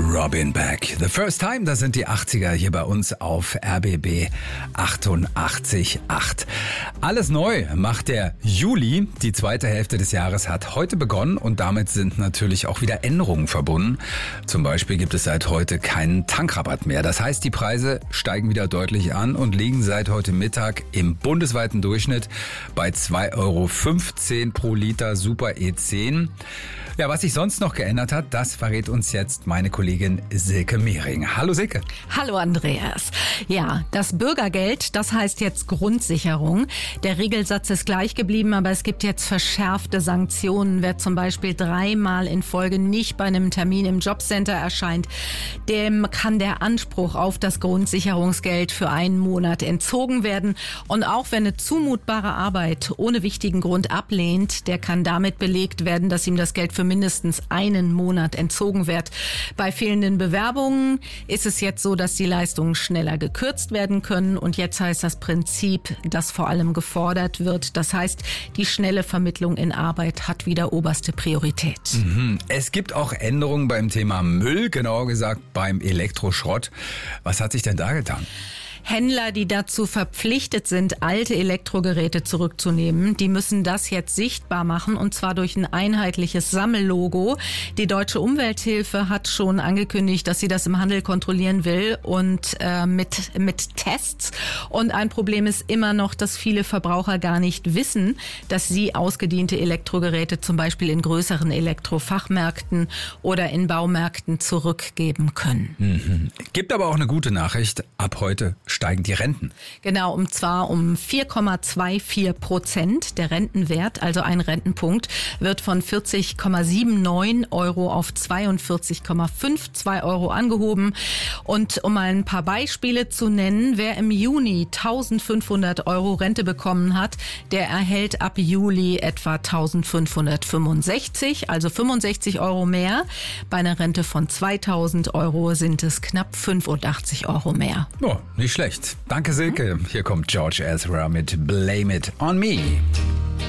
Robin Beck. The First Time, das sind die 80er hier bei uns auf RBB 88.8. Alles neu macht der Juli. Die zweite Hälfte des Jahres hat heute begonnen und damit sind natürlich auch wieder Änderungen verbunden. Zum Beispiel gibt es seit heute keinen Tankrabatt mehr. Das heißt, die Preise steigen wieder deutlich an und liegen seit heute Mittag im bundesweiten Durchschnitt bei 2,15 € pro Liter Super E10. Ja, was sich sonst noch geändert hat, das verrät uns jetzt meine Kollegin Silke Mehring. Hallo Silke. Hallo Andreas. Ja, das Bürgergeld, das heißt jetzt Grundsicherung. Der Regelsatz ist gleich geblieben, aber es gibt jetzt verschärfte Sanktionen. Wer zum Beispiel 3-mal in Folge nicht bei einem Termin im Jobcenter erscheint, dem kann der Anspruch auf das Grundsicherungsgeld für einen Monat entzogen werden. Und auch wer eine zumutbare Arbeit ohne wichtigen Grund ablehnt, der kann damit belegt werden, dass ihm das Geld für mindestens einen Monat entzogen wird. Bei fehlenden Bewerbungen ist es jetzt so, dass die Leistungen schneller gekürzt werden können. Und jetzt heißt das Prinzip, das vor allem gefordert wird. Das heißt, die schnelle Vermittlung in Arbeit hat wieder oberste Priorität. Es gibt auch Änderungen beim Thema Müll, genauer gesagt beim Elektroschrott. Was hat sich denn da getan? Händler, die dazu verpflichtet sind, alte Elektrogeräte zurückzunehmen, die müssen das jetzt sichtbar machen, und zwar durch ein einheitliches Sammellogo. Die Deutsche Umwelthilfe hat schon angekündigt, dass sie das im Handel kontrollieren will und mit Tests. Und ein Problem ist immer noch, dass viele Verbraucher gar nicht wissen, dass sie ausgediente Elektrogeräte zum Beispiel in größeren Elektrofachmärkten oder in Baumärkten zurückgeben können. Gibt aber auch eine gute Nachricht. Ab heute steigen die Renten. Genau, und zwar um 4,24%. Der Rentenwert, also ein Rentenpunkt, wird von 40,79 € auf 42,52 € angehoben. Und um mal ein paar Beispiele zu nennen, wer im Juni 1.500 € Rente bekommen hat, der erhält ab Juli etwa 1.565, also 65 € mehr. Bei einer Rente von 2.000 € sind es knapp 85 € mehr. Oh, nicht schlecht. Danke Silke. Hier kommt George Ezra mit Blame It On Me.